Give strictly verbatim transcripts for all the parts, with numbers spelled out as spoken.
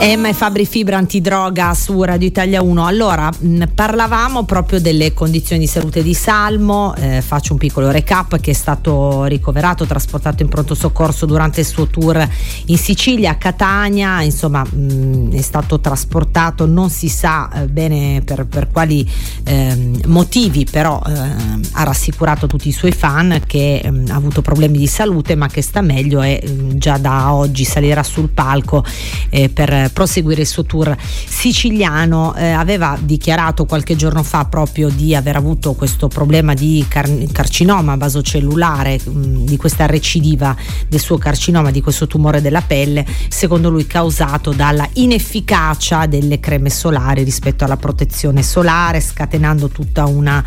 Emma e Fabri Fibra antidroga su Radio Italia uno. Allora, mh, parlavamo proprio delle condizioni di salute di Salmo. Eh, faccio un piccolo recap: che è stato ricoverato, trasportato in pronto soccorso durante il suo tour in Sicilia, a Catania. Insomma, mh, è stato trasportato, non si sa eh, bene per, per quali eh, motivi, però eh, ha rassicurato tutti i suoi fan che eh, ha avuto problemi di salute, ma che sta meglio e eh, già da oggi salirà sul palco eh, per proseguire il suo tour siciliano. Eh, aveva dichiarato qualche giorno fa proprio di aver avuto questo problema di car- carcinoma basocellulare, mh, di questa recidiva del suo carcinoma, di questo tumore della pelle, secondo lui causato dalla inefficacia delle creme solari rispetto alla protezione solare, scatenando tutta una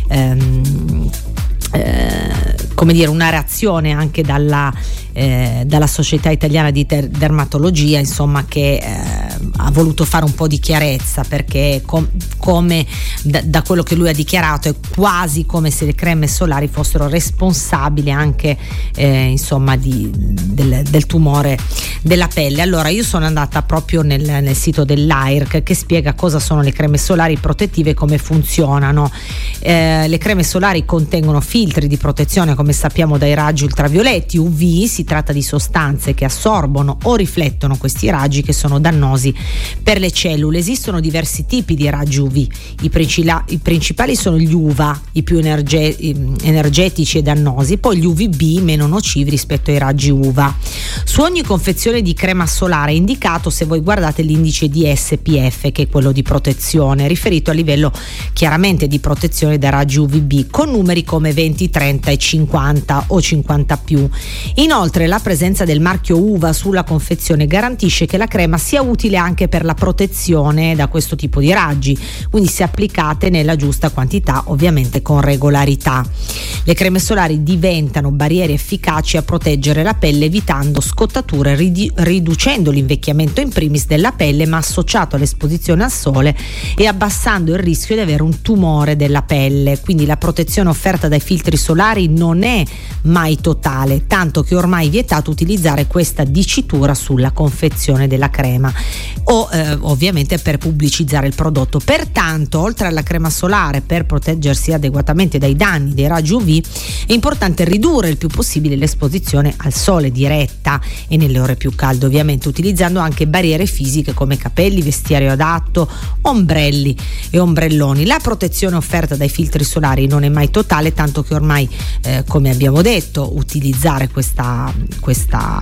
ehm, eh, come dire una reazione anche dalla Eh, dalla Società Italiana di Ter- Dermatologia, insomma, che eh, ha voluto fare un po' di chiarezza, perché com- come da, da quello che lui ha dichiarato è quasi come se le creme solari fossero responsabili anche eh, insomma di, del, del tumore della pelle. Allora io sono andata proprio nel, nel sito dell'A I R C, che spiega cosa sono le creme solari protettive e come funzionano. Eh, le creme solari contengono filtri di protezione, come sappiamo, dai raggi ultravioletti U V. Si tratta di sostanze che assorbono o riflettono questi raggi, che sono dannosi per le cellule. Esistono diversi tipi di raggi U V. I, princila- i principali sono gli U V A, i più energe- energetici e dannosi, poi gli U V B, meno nocivi rispetto ai raggi U V A. Su ogni confezione di crema solare è indicato, se voi guardate, l'indice di S P F, che è quello di protezione, riferito a livello chiaramente di protezione da raggi U V B, con numeri come venti, trenta e cinquanta o cinquanta più. Inoltre la presenza del marchio U V A sulla confezione garantisce che la crema sia utile anche per la protezione da questo tipo di raggi, quindi se applicate nella giusta quantità, ovviamente con regolarità. Le creme solari diventano barriere efficaci a proteggere la pelle, evitando scottature, ridu- riducendo l'invecchiamento in primis della pelle, ma associato all'esposizione al sole, e abbassando il rischio di avere un tumore della pelle. Quindi la protezione offerta dai filtri solari non è mai totale, tanto che ormai è vietato utilizzare questa dicitura sulla confezione della crema o eh, ovviamente per pubblicizzare il prodotto. Pertanto, oltre alla crema solare, per proteggersi adeguatamente dai danni dei raggi U V, è importante ridurre il più possibile l'esposizione al sole diretta e nelle ore più calde, ovviamente utilizzando anche barriere fisiche come capelli, vestiario adatto, ombrelli e ombrelloni. La protezione offerta dai filtri solari non è mai totale, tanto che ormai eh, come abbiamo detto, utilizzare questa questa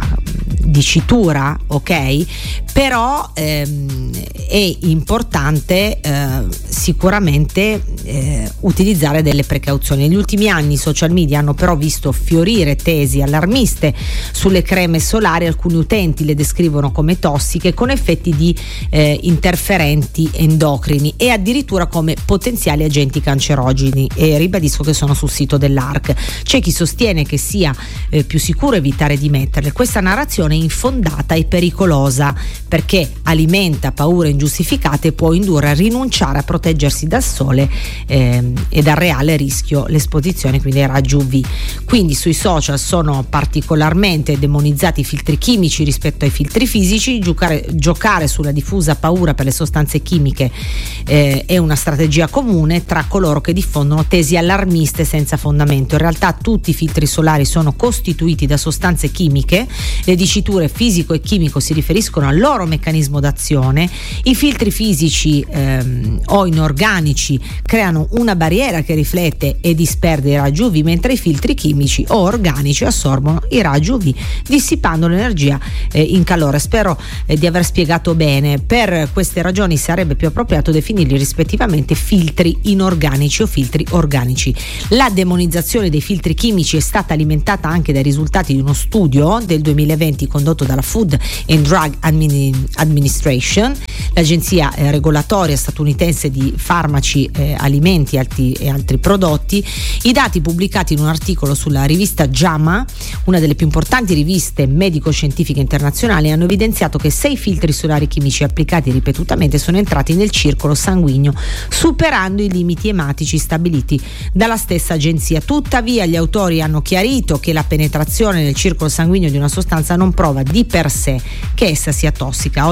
dicitura, ok, però ehm, è importante eh, sicuramente eh, utilizzare delle precauzioni. Negli ultimi anni i social media hanno però visto fiorire tesi allarmiste sulle creme solari. Alcuni utenti le descrivono come tossiche, con effetti di eh, interferenti endocrini e addirittura come potenziali agenti cancerogeni, e ribadisco che sono sul sito dell'A R C. C'è chi sostiene che sia eh, più sicuro evitare di metterle. Questa narrazione è infondata e pericolosa, perché alimenta paure ingiustificate e può indurre a rinunciare a proteggersi dal sole eh, e dal reale rischio l'esposizione quindi ai raggi U V. Quindi sui social sono particolarmente demonizzati i filtri chimici rispetto ai filtri fisici. Giocare, giocare sulla diffusa paura per le sostanze chimiche eh, è una strategia comune tra coloro che diffondono tesi allarmiste senza fondamento. In realtà tutti i filtri solari sono costituiti da sostanze chimiche, le diciture fisico e chimico si riferiscono al loro meccanismo d'azione. I filtri fisici ehm, o inorganici creano una barriera che riflette e disperde i raggi U V, mentre i filtri chimici o organici assorbono i raggi U V dissipando l'energia eh, in calore. Spero eh, di aver spiegato bene. Per queste ragioni sarebbe più appropriato definirli rispettivamente filtri inorganici o filtri organici. La demonizzazione dei filtri chimici è stata alimentata anche dai risultati di uno studio del duemilaventi condotto dalla Food and Drug Administration, l'agenzia eh, regolatoria statunitense di farmaci, eh, alimenti alti, e altri prodotti. I dati pubblicati in un articolo sulla rivista JAMA, una delle più importanti riviste medico-scientifiche internazionali, hanno evidenziato che sei filtri solari chimici applicati ripetutamente sono entrati nel circolo sanguigno, superando i limiti ematici stabiliti dalla stessa agenzia. Tuttavia gli autori hanno chiarito che la penetrazione nel circolo sanguigno di una sostanza non prova di per sé che essa sia tossica. Oggi infatti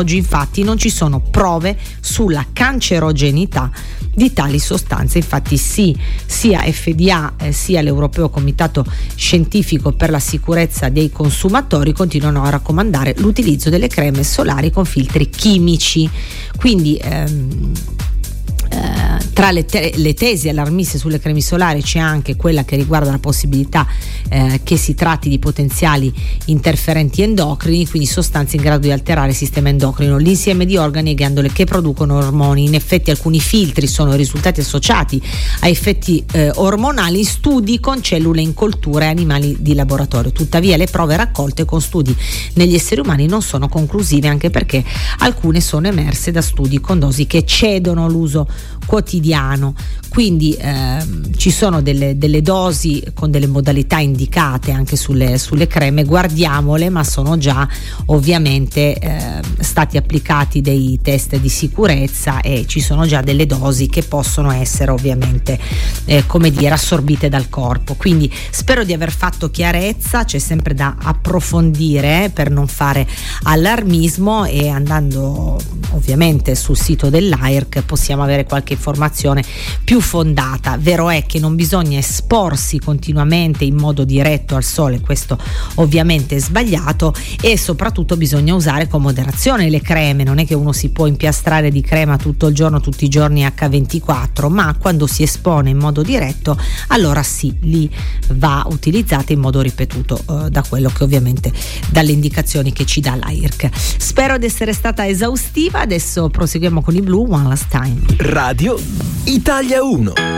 infatti non ci sono prove sulla cancerogenità di tali sostanze. Infatti sì, sia F D A eh, sia l'Europeo Comitato Scientifico per la Sicurezza dei Consumatori continuano a raccomandare l'utilizzo delle creme solari con filtri chimici. Quindi ehm, Eh, tra le, te- le tesi allarmiste sulle creme solari c'è anche quella che riguarda la possibilità eh, che si tratti di potenziali interferenti endocrini, quindi sostanze in grado di alterare il sistema endocrino, l'insieme di organi e ghiandole che producono ormoni. In effetti alcuni filtri sono risultati associati a effetti eh, ormonali in studi con cellule in coltura e animali di laboratorio. Tuttavia le prove raccolte con studi negli esseri umani non sono conclusive, anche perché alcune sono emerse da studi con dosi che eccedono l'uso quotidiano. Quindi ehm, ci sono delle, delle dosi con delle modalità indicate anche sulle, sulle creme, guardiamole, ma sono già ovviamente eh, stati applicati dei test di sicurezza e ci sono già delle dosi che possono essere ovviamente eh, come dire assorbite dal corpo. Quindi spero di aver fatto chiarezza, c'è sempre da approfondire eh, per non fare allarmismo, e andando ovviamente sul sito dell'A I R C possiamo avere qualche informazione più fondata. Vero è che non bisogna esporsi continuamente in modo diretto al sole, questo ovviamente è sbagliato, e soprattutto bisogna usare con moderazione le creme. Non è che uno si può impiastrare di crema tutto il giorno, tutti i giorni acca ventiquattro, ma quando si espone in modo diretto allora sì, lì va utilizzata in modo ripetuto, eh, da quello che ovviamente dalle indicazioni che ci dà l'A I R C. Spero di essere stata esaustiva. Adesso proseguiamo con i Blue One Last Time. Radio Italia uno.